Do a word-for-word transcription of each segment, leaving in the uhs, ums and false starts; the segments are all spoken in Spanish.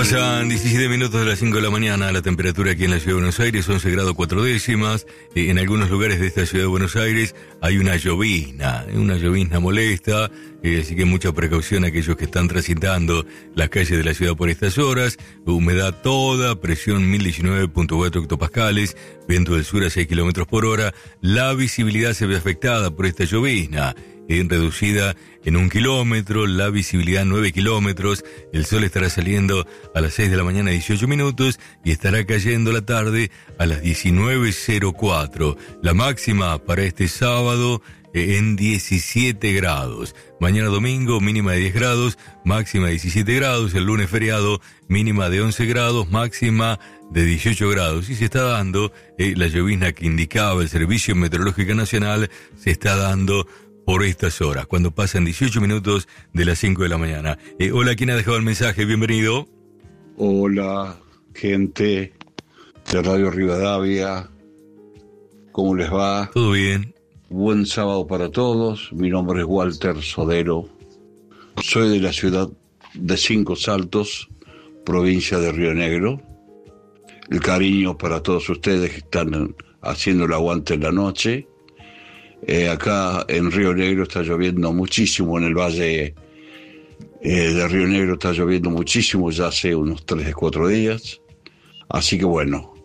Pasan diecisiete minutos de las cinco de la mañana. La temperatura aquí en la ciudad de Buenos Aires, once grados cuatro décimas. Eh, en algunos lugares de esta ciudad de Buenos Aires hay una llovizna, una llovizna molesta, eh, así que mucha precaución a aquellos que están transitando las calles de la ciudad por estas horas. Humedad toda, presión mil diecinueve punto cuatro hectopascales, viento del sur a seis kilómetros por hora. La visibilidad se ve afectada por esta llovizna, eh, reducida en un kilómetro, la visibilidad nueve kilómetros, el sol estará saliendo a las seis de la mañana dieciocho minutos y estará cayendo la tarde a las diecinueve cero cuatro. La máxima para este sábado eh, en diecisiete grados. Mañana domingo mínima de diez grados, máxima de diecisiete grados. El lunes feriado mínima de once grados, máxima de dieciocho grados. Y se está dando eh, la llovizna que indicaba el Servicio Meteorológico Nacional, se está dando por estas horas, cuando pasan dieciocho minutos de las cinco de la mañana. Eh, hola, ¿quién ha dejado el mensaje? Bienvenido. Hola, gente de Radio Rivadavia. ¿Cómo les va? Todo bien. Buen sábado para todos. Mi nombre es Walter Sodero. Soy de la ciudad de Cinco Saltos, provincia de Río Negro. El cariño para todos ustedes que están haciendo el aguante en la noche. Eh, acá en Río Negro está lloviendo muchísimo, en el valle eh, de Río Negro está lloviendo muchísimo ya hace unos tres, cuatro días. Así que bueno,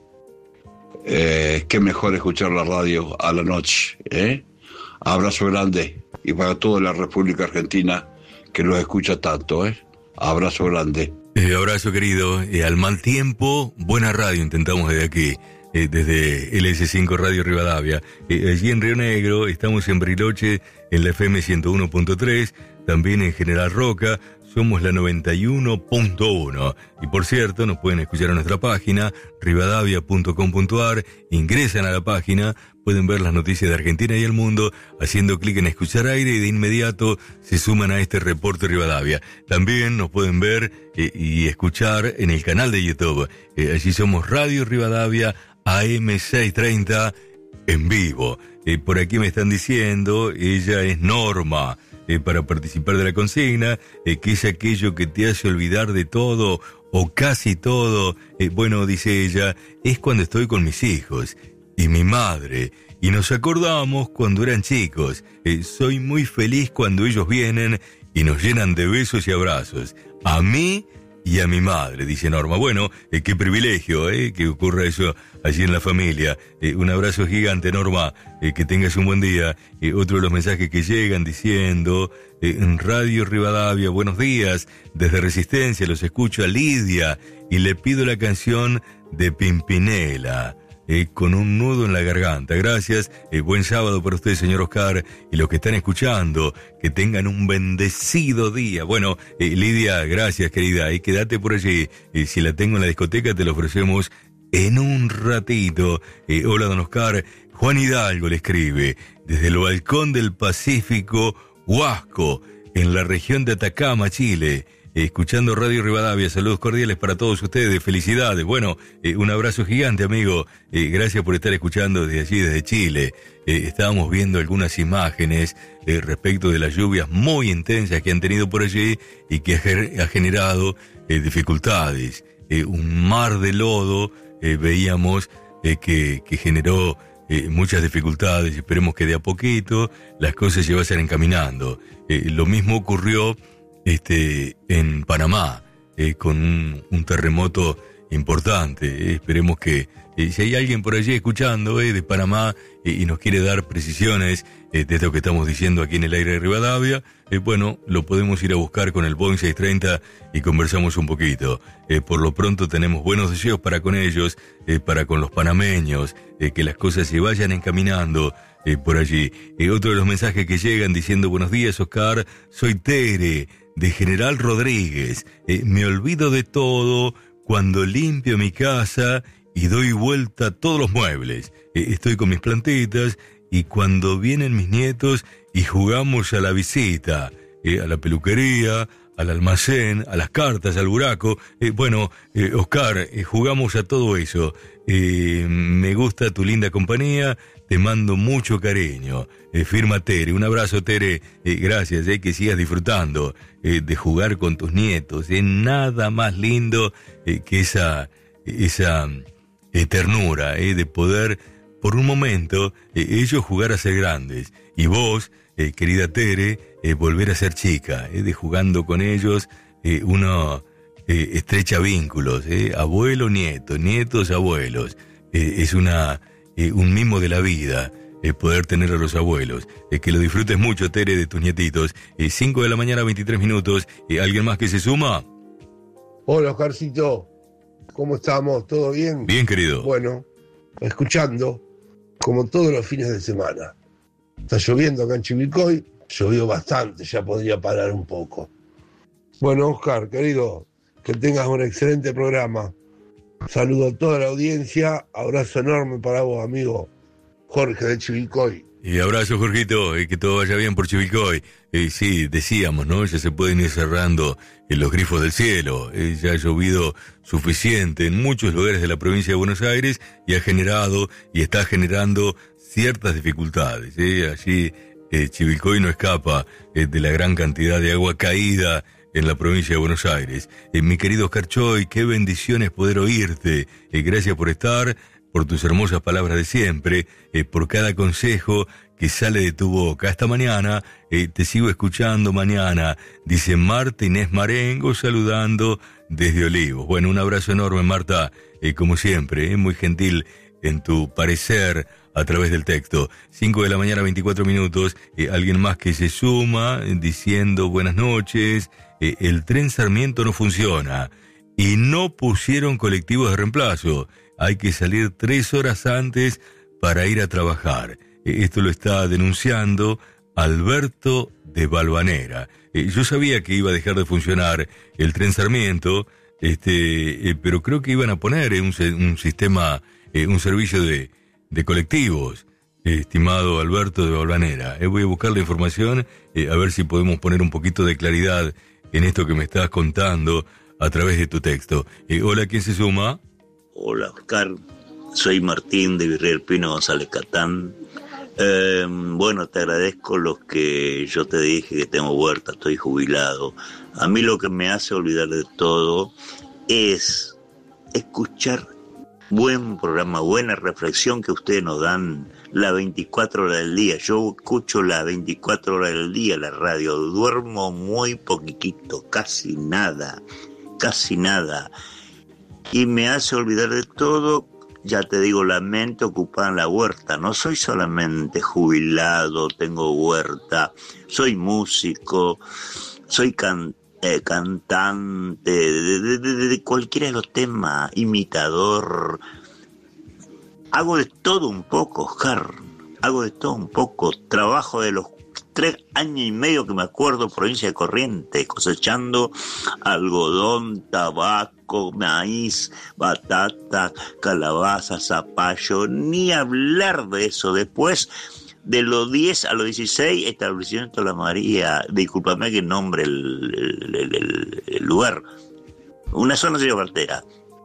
eh, qué mejor escuchar la radio a la noche. ¿eh? Abrazo grande y para toda la República Argentina que los escucha tanto. ¿eh? Abrazo grande. Eh, abrazo querido. Eh, al mal tiempo, buena radio intentamos desde aquí. Eh, desde L S cinco Radio Rivadavia. Eh, allí en Río Negro, estamos en Bariloche, en la F M ciento uno punto tres, también en General Roca, somos la noventa y uno punto uno. Y por cierto, nos pueden escuchar en nuestra página, rivadavia punto com punto ar, ingresan a la página, pueden ver las noticias de Argentina y el mundo, haciendo clic en escuchar aire y de inmediato se suman a este reporte Rivadavia. También nos pueden ver eh, y escuchar en el canal de YouTube. Eh, allí somos Radio Rivadavia A M seiscientos treinta en vivo. Eh, por aquí me están diciendo, ella es Norma, eh, para participar de la consigna, eh, que es aquello que te hace olvidar de todo o casi todo. Eh, bueno, dice ella, es cuando estoy con mis hijos y mi madre y nos acordamos cuando eran chicos. Eh, soy muy feliz cuando ellos vienen y nos llenan de besos y abrazos. A mí y a mi madre, dice Norma. Bueno, eh, qué privilegio, eh, que ocurra eso allí en la familia. Eh, un abrazo gigante, Norma, eh, que tengas un buen día. Eh, otro de los mensajes que llegan diciendo, eh, en Radio Rivadavia, buenos días, desde Resistencia los escucho a Lidia y le pido la canción de Pimpinela. Eh, con un nudo en la garganta. Gracias, eh, buen sábado para usted, señor Oscar, y los que están escuchando, que tengan un bendecido día. Bueno, eh, Lidia, gracias, querida, y quédate por allí. Eh, si la tengo en la discoteca, te la ofrecemos en un ratito. Eh, hola, don Oscar. Juan Hidalgo le escribe, desde el balcón del Pacífico, Huasco, en la región de Atacama, Chile. Escuchando Radio Rivadavia, saludos cordiales para todos ustedes, felicidades. Bueno, eh, un abrazo gigante, amigo. Eh, gracias por estar escuchando desde allí, desde Chile. Eh, estábamos viendo algunas imágenes eh, respecto de las lluvias muy intensas que han tenido por allí y que ha, ha generado eh, dificultades. Eh, un mar de lodo eh, veíamos eh, que, que generó eh, muchas dificultades. Esperemos que de a poquito las cosas se vayan encaminando. Eh, lo mismo ocurrió Este, en Panamá, eh, con un, un terremoto importante. Eh, esperemos que, eh, si hay alguien por allí escuchando eh, de Panamá eh, y nos quiere dar precisiones eh, de esto que estamos diciendo aquí en el aire de Rivadavia, eh, bueno, lo podemos ir a buscar con el Boeing seiscientos treinta y conversamos un poquito. Eh, por lo pronto tenemos buenos deseos para con ellos, eh, para con los panameños, eh, que las cosas se vayan encaminando eh, por allí. Eh, otro de los mensajes que llegan diciendo, buenos días, Oscar, soy Tere, de General Rodríguez. Eh, me olvido de todo cuando limpio mi casa y doy vuelta a todos los muebles. Eh, estoy con mis plantitas y cuando vienen mis nietos y jugamos a la visita, eh, a la peluquería, al almacén, a las cartas, al buraco. Eh, bueno, eh, Oscar, eh, jugamos a todo eso. Eh, me gusta tu linda compañía, te mando mucho cariño. Eh, firma Tere, un abrazo Tere, eh, gracias, eh, que sigas disfrutando eh, de jugar con tus nietos. Es eh, nada más lindo eh, que esa, esa eh, ternura eh, de poder, por un momento, eh, ellos jugar a ser grandes. Y vos, eh, querida Tere, eh, volver a ser chica, eh, de jugando con ellos, eh, uno eh, estrecha vínculos, eh, abuelo, nieto, nietos, abuelos. Eh, es una eh, un mimo de la vida, eh, poder tener a los abuelos. Eh, que lo disfrutes mucho, Tere, de tus nietitos. Eh, cinco de la mañana, veintitrés minutos. Eh, ¿Alguien más que se suma? Hola, Oscarcito. ¿Cómo estamos? ¿Todo bien? Bien, querido. Bueno, escuchando, como todos los fines de semana. Está lloviendo acá en Chivilcoy, llovió bastante, ya podría parar un poco. Bueno, Oscar, querido, que tengas un excelente programa. Saludo a toda la audiencia, abrazo enorme para vos, amigo Jorge de Chivilcoy. Y abrazo, Jorgito, eh, que todo vaya bien por Chivilcoy. Eh, sí, decíamos, ¿no? Ya se pueden ir cerrando eh, los grifos del cielo. Eh, ya ha llovido suficiente en muchos lugares de la provincia de Buenos Aires y ha generado y está generando ciertas dificultades. Eh. Allí eh, Chivilcoy no escapa eh, de la gran cantidad de agua caída en la provincia de Buenos Aires. Eh, mi querido Oscar Choy, qué bendiciones poder oírte. Eh, gracias por estar, por tus hermosas palabras de siempre, eh, por cada consejo que sale de tu boca. Hasta mañana, eh, te sigo escuchando mañana, dice Marta Inés Marengo, saludando desde Olivos. Bueno, un abrazo enorme, Marta, eh, como siempre, eh, muy gentil en tu parecer a través del texto. cinco de la mañana, veinticuatro minutos, eh, alguien más que se suma eh, diciendo buenas noches, eh, el tren Sarmiento no funciona y no pusieron colectivos de reemplazo. Hay que salir tres horas antes para ir a trabajar. Eh, esto lo está denunciando Alberto de Valvanera. Eh, yo sabía que iba a dejar de funcionar el tren Sarmiento, este, eh, pero creo que iban a poner eh, un, un sistema, eh, un servicio de, de colectivos, eh, estimado Alberto de Valvanera. Eh, voy a buscar la información, eh, a ver si podemos poner un poquito de claridad en esto que me estás contando a través de tu texto. Eh, hola, ¿quién se suma? Hola, Oscar. Soy Martín de Virrey del Pino González Catán. Eh, bueno, te agradezco lo que yo te dije, que tengo huerta, estoy jubilado. A mí lo que me hace olvidar de todo es escuchar buen programa, buena reflexión que ustedes nos dan las veinticuatro horas del día. Yo escucho las veinticuatro horas del día la radio, duermo muy poquitito, casi nada, casi nada. Y me hace olvidar de todo. Ya te digo, la mente ocupada en la huerta. No soy solamente jubilado, tengo huerta, soy músico, soy can, eh, cantante, de, de, de, de cualquiera de los temas, imitador. Hago de todo un poco, Oscar. Hago de todo un poco. Trabajo de los tres años y medio que me acuerdo, provincia de Corrientes, cosechando algodón, tabaco, maíz, batata, calabaza, zapallo, ni hablar de eso. Después, de los diez a los dieciséis, establecimiento La María, discúlpame que nombre el, el, el, el lugar, una zona de cartera.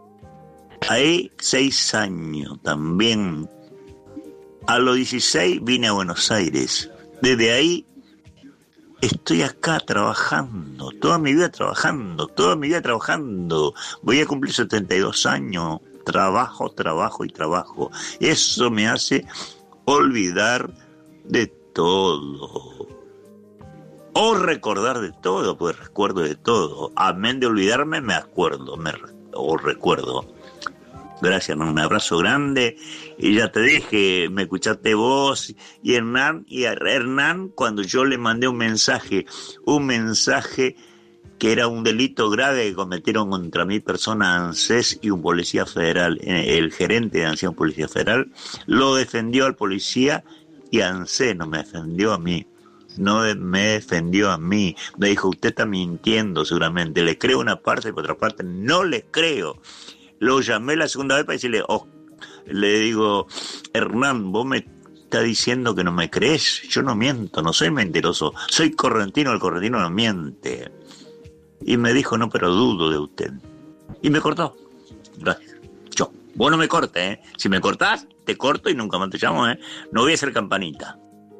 Ahí seis años también. A los dieciséis vine a Buenos Aires. Desde ahí estoy acá trabajando, toda mi vida trabajando, toda mi vida trabajando. Voy a cumplir setenta y dos años, trabajo, trabajo y trabajo. Eso me hace olvidar de todo. O recordar de todo, pues recuerdo de todo. Amén de olvidarme, me acuerdo, me, o recuerdo. Gracias, un abrazo grande. Y ya te dije, me escuchaste vos y Hernán, y a Hernán cuando yo le mandé un mensaje, un mensaje que era un delito grave que cometieron contra mi persona, ANSES y un policía federal, el gerente de ANSES, un policía federal, lo defendió al policía y ANSES no me defendió a mí. No me defendió a mí. Me dijo, usted está mintiendo seguramente. Le creo una parte, por otra parte no le creo. Lo llamé la segunda vez para decirle, oh, le digo, Hernán, vos me estás diciendo que no me crees. Yo no miento, no soy mentiroso. Soy correntino, el correntino no miente. Y me dijo, no, pero dudo de usted. Y me cortó. Gracias. Yo. Vos no me cortes, ¿eh? Si me cortás, te corto y nunca más te llamo, ¿eh? No voy a hacer campanita.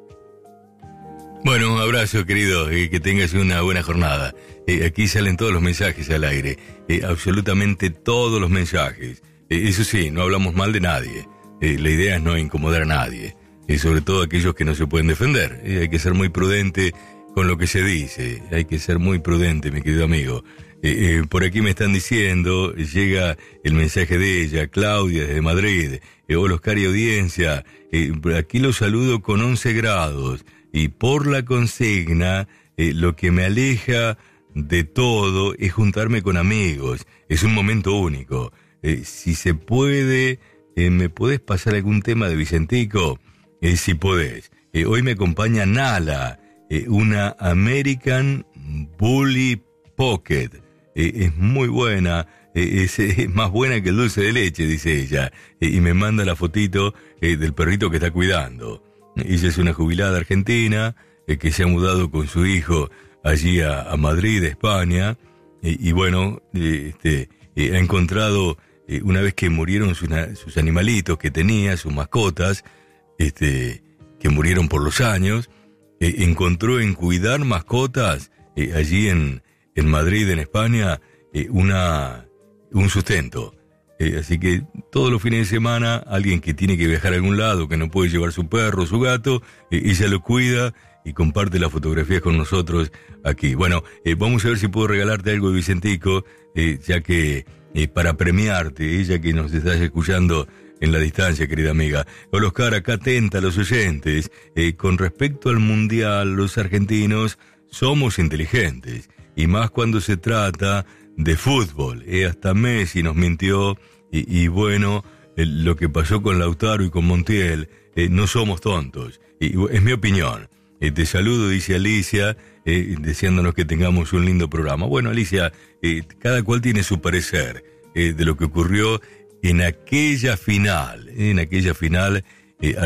Bueno, un abrazo, querido, y que tengas una buena jornada. Eh, aquí salen todos los mensajes al aire, eh, absolutamente todos los mensajes. Eh, eso sí, no hablamos mal de nadie. Eh, la idea es no incomodar a nadie, eh, sobre todo aquellos que no se pueden defender. Eh, hay que ser muy prudente con lo que se dice, hay que ser muy prudente, mi querido amigo. Eh, eh, por aquí me están diciendo, llega el mensaje de ella, Claudia, desde Madrid. Eh, hola, Oscar y audiencia, eh, aquí los saludo con once grados. Y por la consigna, eh, lo que me aleja de todo es juntarme con amigos. Es un momento único. Eh, si se puede, eh, ¿me podés pasar algún tema de Vicentico? Eh, si podés. Eh, hoy me acompaña Nala, eh, una American Bully Pocket. Eh, es muy buena, eh, es, es más buena que el dulce de leche, dice ella. Eh, y me manda la fotito eh, del perrito que está cuidando. Ella es una jubilada argentina eh, que se ha mudado con su hijo allí a, a Madrid, España, eh, y bueno, eh, este, eh, ha encontrado, eh, una vez que murieron sus, sus animalitos que tenía, sus mascotas, este, que murieron por los años, eh, encontró en cuidar mascotas eh, allí en, en Madrid, en España, eh, una, un sustento. Eh, así que todos los fines de semana, alguien que tiene que viajar a algún lado, que no puede llevar su perro, su gato, eh, ella lo cuida y comparte las fotografías con nosotros aquí. Bueno, eh, vamos a ver si puedo regalarte algo de Vicentico, eh, ya que eh, para premiarte, ella que nos estás escuchando en la distancia, querida amiga. Hola, Oscar, acá atenta a los oyentes. Eh, con respecto al Mundial, los argentinos somos inteligentes, y más cuando se trata de fútbol. Eh, hasta Messi nos mintió, y, y bueno, eh, lo que pasó con Lautaro y con Montiel, eh, no somos tontos. Y, es mi opinión. Eh, te saludo, dice Alicia, eh, deseándonos que tengamos un lindo programa. Bueno, Alicia, eh, cada cual tiene su parecer eh, de lo que ocurrió en aquella final, eh, en aquella final eh,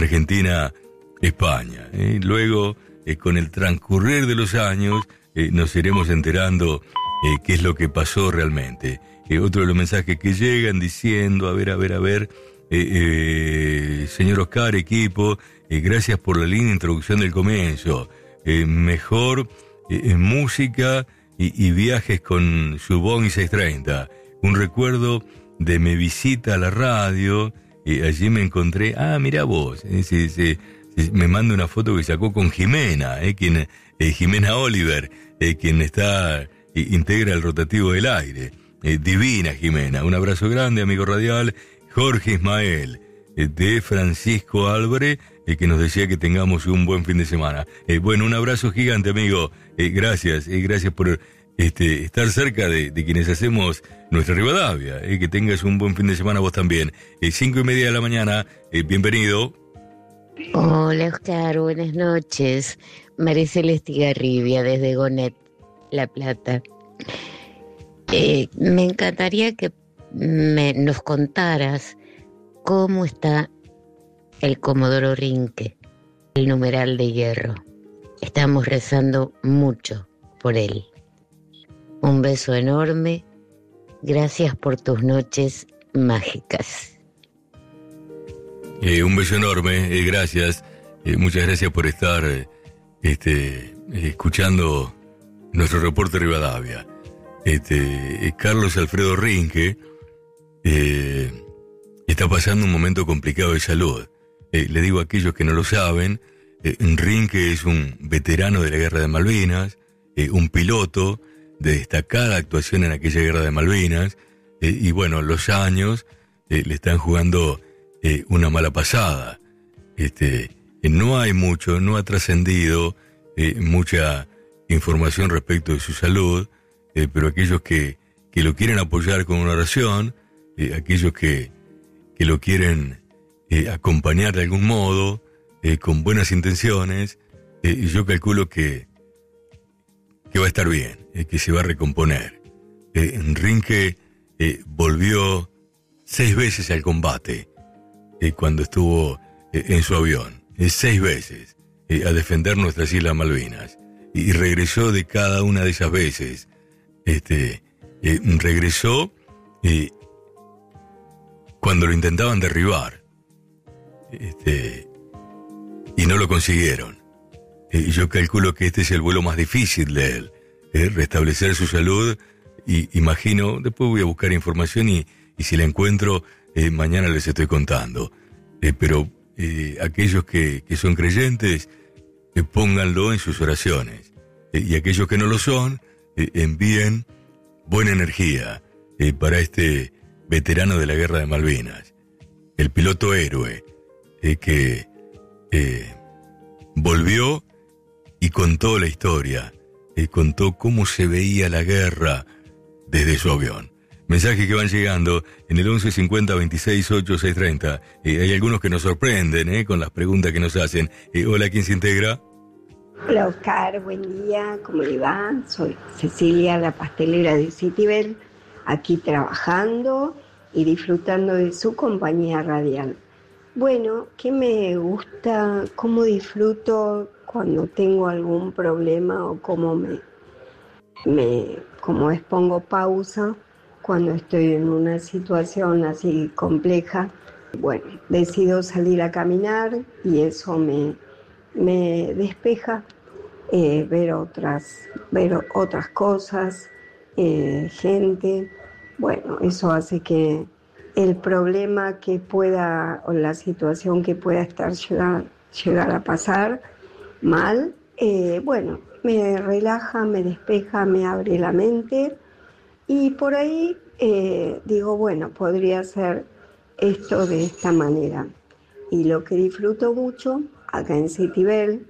Argentina-España. Eh. Luego, eh, con el transcurrir de los años, eh, nos iremos enterando Eh, qué es lo que pasó realmente. Eh, otro de los mensajes que llegan diciendo, a ver, a ver, a ver, eh, eh, señor Oscar, equipo, eh, gracias por la linda introducción del comienzo. Eh, mejor eh, música y, y viajes con Subón y seiscientos treinta. Un recuerdo de mi visita a la radio, eh, allí me encontré, ah, mira vos, eh, se, se, se, me manda una foto que sacó con Jimena, eh, quien, eh, Jimena Oliver, eh, quien está... integra el rotativo del aire. Eh, divina Jimena. Un abrazo grande, amigo radial. Jorge Ismael, eh, de Francisco Álvarez, eh, que nos decía que tengamos un buen fin de semana. Eh, bueno, un abrazo gigante, amigo. Eh, gracias, eh, gracias por este, estar cerca de, de quienes hacemos nuestra Rivadavia. Eh, que tengas un buen fin de semana vos también. Eh, cinco y media de la mañana, eh, bienvenido. Hola, Oscar, buenas noches. María Celeste Garribia, desde Gonet, La Plata. Eh, me encantaría que me, nos contaras cómo está el Comodoro Rinque, el numeral de hierro. Estamos rezando mucho por él. Un beso enorme. Gracias por tus noches mágicas. Eh, un beso enorme, eh, gracias. Eh, muchas gracias por estar eh, este, eh, escuchando nuestro reporte Rivadavia. Este, Carlos Alfredo Rinque eh, está pasando un momento complicado de salud. Eh, le digo a aquellos que no lo saben, eh, Rinque es un veterano de la Guerra de Malvinas, eh, un piloto de destacada actuación en aquella Guerra de Malvinas, eh, y bueno, los años eh, le están jugando eh, una mala pasada. Este, eh, no hay mucho, no ha trascendido eh, mucha información respecto de su salud, eh, pero aquellos que, que lo quieren apoyar con una oración, eh, aquellos que, que lo quieren eh, acompañar de algún modo, eh, con buenas intenciones, eh, yo calculo que, que va a estar bien, eh, que se va a recomponer. Eh, Rinque eh, volvió seis veces al combate eh, cuando estuvo eh, en su avión, eh, seis veces, eh, a defender nuestras Islas Malvinas. Y regresó de cada una de esas veces este, eh, regresó eh, cuando lo intentaban derribar, este, y no lo consiguieron. Eh, yo calculo que este es el vuelo más difícil de él, eh, restablecer su salud, y imagino, después voy a buscar información y, y si la encuentro, eh, mañana les estoy contando. Eh, pero eh, aquellos que, que son creyentes, eh, pónganlo en sus oraciones. Eh, y aquellos que no lo son, eh, envíen buena energía eh, para este veterano de la Guerra de Malvinas, el piloto héroe, eh, que eh, volvió y contó la historia, eh, contó cómo se veía la guerra desde su avión. Mensajes que van llegando en el once cincuenta veintiséis ocho seis treinta. Eh, hay algunos que nos sorprenden eh, con las preguntas que nos hacen. Eh, hola, ¿quién se integra? Hola Oscar, buen día, ¿cómo le va? Soy Cecilia, la pastelera de Citibel, aquí trabajando y disfrutando de su compañía radial. Bueno, ¿qué me gusta? ¿Cómo disfruto cuando tengo algún problema o cómo me, me cómo es pongo pausa cuando estoy en una situación así compleja? Bueno, decido salir a caminar y eso me, me despeja, eh, ver otras, ver otras cosas, eh, gente. Bueno, eso hace que el problema que pueda, o la situación que pueda estar llegar, llegar a pasar mal, eh, bueno, me relaja, me despeja, me abre la mente y por ahí eh, digo, bueno, podría ser esto de esta manera. Y lo que disfruto mucho acá en Citibel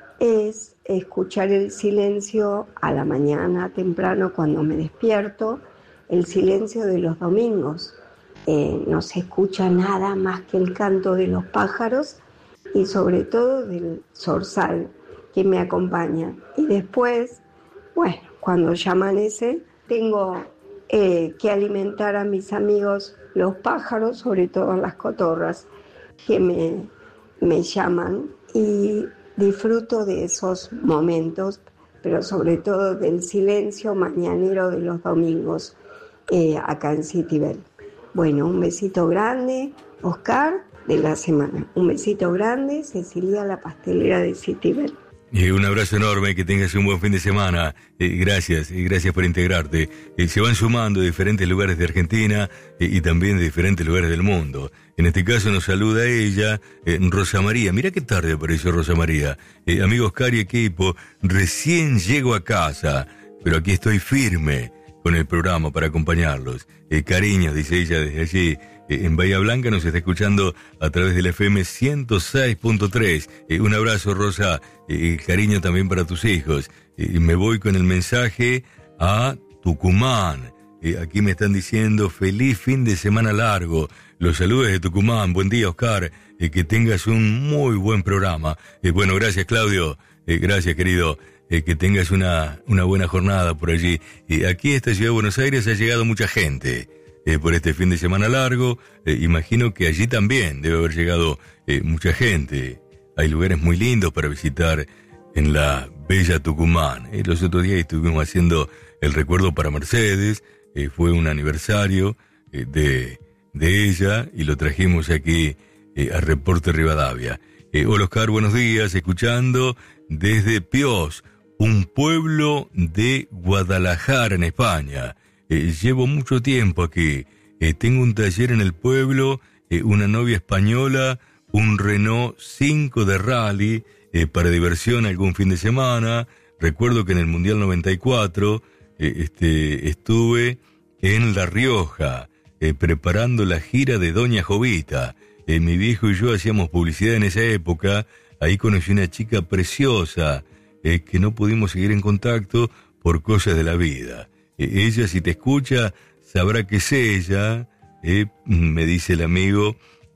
es escuchar el silencio a la mañana temprano cuando me despierto, el silencio de los domingos. Eh, no se escucha nada más que el canto de los pájaros y sobre todo del zorzal que me acompaña. Y después, bueno, cuando ya amanece, tengo eh, que alimentar a mis amigos los pájaros, sobre todo las cotorras, que me, me llaman y disfruto de esos momentos, pero sobre todo del silencio mañanero de los domingos eh, acá en Citibel. Bueno, un besito grande, Oscar, de la semana. Un besito grande, Cecilia, la pastelera de Citibel. Y un abrazo enorme, que tengas un buen fin de semana. Eh, gracias, y gracias por integrarte. Eh, se van sumando de diferentes lugares de Argentina eh, y también de diferentes lugares del mundo. En este caso nos saluda ella, eh, Rosa María. Mirá qué tarde apareció Rosa María. Eh, amigo Oscar y equipo, recién llego a casa, pero aquí estoy firme con el programa para acompañarlos. Eh, cariños, dice ella desde allí, eh, en Bahía Blanca, nos está escuchando a través del F M ciento seis punto tres. Eh, un abrazo, Rosa, eh, cariño también para tus hijos. Eh, me voy con el mensaje a Tucumán. Eh, aquí me están diciendo, feliz fin de semana largo. Los saludos de Tucumán. Buen día, Oscar. Eh, que tengas un muy buen programa. Eh, bueno, gracias, Claudio. Eh, gracias, querido. Eh, que tengas una, una buena jornada por allí. Eh, aquí a esta ciudad de Buenos Aires ha llegado mucha gente eh, por este fin de semana largo. Eh, imagino que allí también debe haber llegado eh, mucha gente. Hay lugares muy lindos para visitar en la bella Tucumán. Eh, los otros días estuvimos haciendo el recuerdo para Mercedes. Eh, fue un aniversario eh, de, de ella y lo trajimos aquí eh, a Reporte Rivadavia. Eh, hola Oscar, buenos días, escuchando desde Pios, un pueblo de Guadalajara, en España. Eh, llevo mucho tiempo aquí. Eh, tengo un taller en el pueblo, eh, una novia española, un Renault cinco de rally, eh, para diversión algún fin de semana. Recuerdo que en el Mundial noventa y cuatro eh, este, estuve en La Rioja, eh, preparando la gira de Doña Jovita. Eh, mi viejo y yo hacíamos publicidad en esa época. Ahí conocí una chica preciosa, eh, que no pudimos seguir en contacto por cosas de la vida. Eh, ella, si te escucha, sabrá que es ella, eh, me dice el amigo,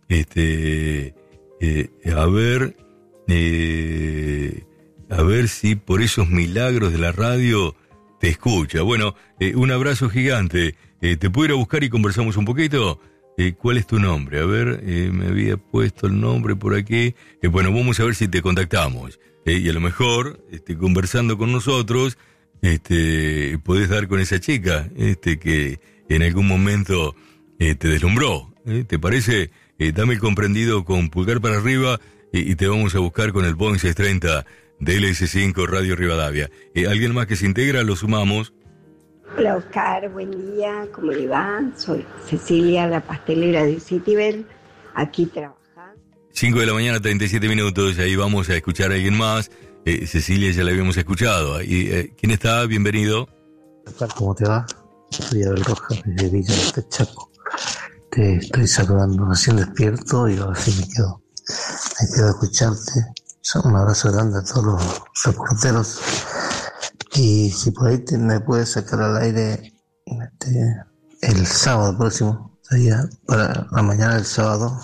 este, eh, a ver, eh, a ver si por esos milagros de la radio te escucha. Bueno, eh, un abrazo gigante. Eh, ¿Te puedo ir a buscar y conversamos un poquito? Eh, ¿Cuál es tu nombre? A ver, eh, me había puesto el nombre por aquí. Eh, bueno, vamos a ver si te contactamos. Eh, y a lo mejor, este, conversando con nosotros, este, podés dar con esa chica este, que en algún momento eh, te deslumbró. ¿eh? ¿Te parece? Eh, dame el comprendido con pulgar para arriba eh, y te vamos a buscar con el Boeing seiscientos treinta de L S cinco Radio Rivadavia. Eh, ¿Alguien más que se integra? Lo sumamos. Hola Oscar, buen día, ¿cómo le va? Soy Cecilia, la pastelera de Citibel, aquí trabajando. cinco de la mañana, treinta y siete minutos, ahí vamos a escuchar a alguien más. Eh, Cecilia ya la habíamos escuchado. Y, eh, ¿quién está? Bienvenido. Oscar, ¿cómo te va? Soy Abel Rojas, desde Villa del Chaco. Te estoy saludando, recién despierto y ahora sí me quedo, me quedo a escucharte. Un abrazo grande a todos los reporteros. Y si por ahí te, me puedes sacar al aire este, el sábado próximo, sería para la mañana del sábado,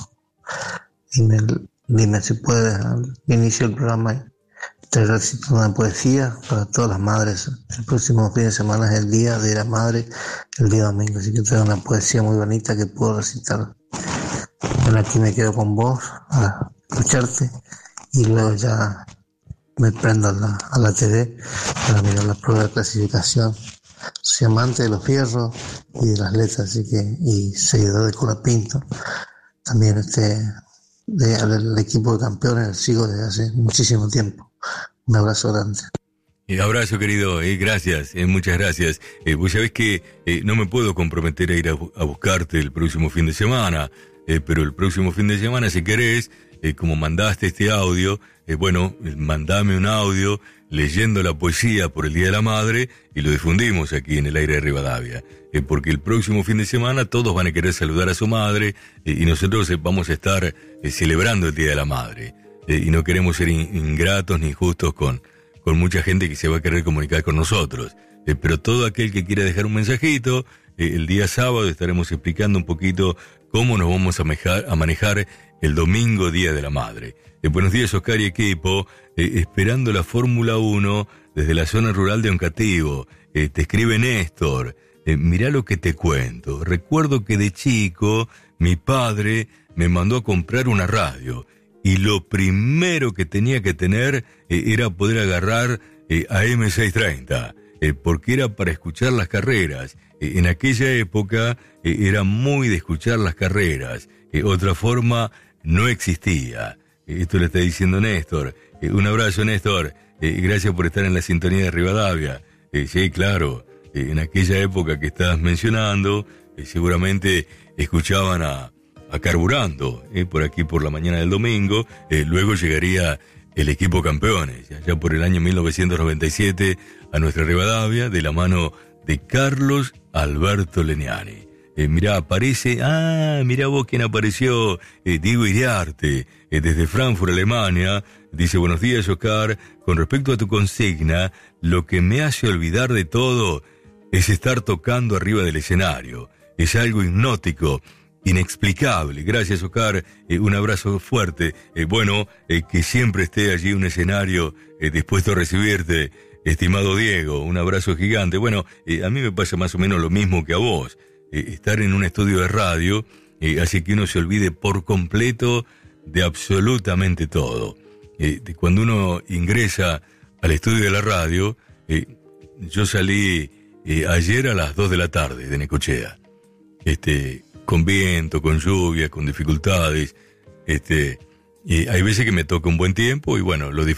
dime, dime si puedes al inicio del programa te recito una poesía para todas las madres. El próximo fin de semana es el día de la madre, el día domingo, así que traigo una poesía muy bonita que puedo recitar. Bueno, aquí me quedo con vos a escucharte y luego ya me prendo a la, a la T V para mirar la prueba de clasificación. Soy amante de los fierros y de las letras, así que, y seguidor de Colapinto. También este, de, del equipo de campeones, el sigo desde hace muchísimo tiempo. Un abrazo grande. Eh, abrazo querido, eh, gracias, eh, muchas gracias. Eh, vos sabés que eh, no me puedo comprometer a ir a, a buscarte el próximo fin de semana, eh, pero el próximo fin de semana, si querés, eh, como mandaste este audio, eh, bueno, mandame un audio leyendo la poesía por el Día de la Madre y lo difundimos aquí en el aire de Rivadavia. Eh, porque el próximo fin de semana todos van a querer saludar a su madre eh, y nosotros eh, vamos a estar eh, celebrando el Día de la Madre. Eh, y no queremos ser in, ingratos ni injustos con, con mucha gente que se va a querer comunicar con nosotros. Eh, pero todo aquel que quiera dejar un mensajito, eh, el día sábado estaremos explicando un poquito cómo nos vamos a manejar, a manejar el domingo Día de la Madre. Eh, buenos días, Oscar y equipo, eh, esperando la Fórmula uno desde la zona rural de Oncativo. Eh, te escribe Néstor, eh, mirá lo que te cuento. Recuerdo que de chico mi padre me mandó a comprar una radio. Y lo primero que tenía que tener eh, era poder agarrar eh, a eme seiscientos treinta, eh, porque era para escuchar las carreras. Eh, en aquella época eh, era muy de escuchar las carreras. Eh, otra forma no existía. Eh, esto le está diciendo Néstor. Eh, un abrazo, Néstor. Eh, gracias por estar en la sintonía de Rivadavia. Eh, sí, claro. Eh, en aquella época que estás mencionando, eh, seguramente escuchaban a... a Carburando, eh, por aquí por la mañana del domingo. Eh, luego llegaría el equipo campeones, allá por el año mil novecientos noventa y siete, a nuestra Rivadavia, de la mano de Carlos Alberto Leniani. Eh, mirá, aparece, ah, mirá vos quién apareció, eh, Diego Iriarte, eh, desde Frankfurt, Alemania. Dice, buenos días, Oscar, con respecto a tu consigna, lo que me hace olvidar de todo es estar tocando arriba del escenario. Es algo hipnótico, inexplicable. Gracias, Oscar, eh, un abrazo fuerte. Eh, bueno, eh, que siempre esté allí un escenario eh, dispuesto a recibirte, estimado Diego, un abrazo gigante. Bueno, eh, a mí me pasa más o menos lo mismo que a vos, eh, estar en un estudio de radio, eh, hace que uno se olvide por completo de absolutamente todo. Eh, de cuando uno ingresa al estudio de la radio, eh, yo salí eh, ayer a las dos de la tarde de Necochea, este... con viento, con lluvia, con dificultades, este, y hay veces que me toca un buen tiempo y bueno, lo disfruto.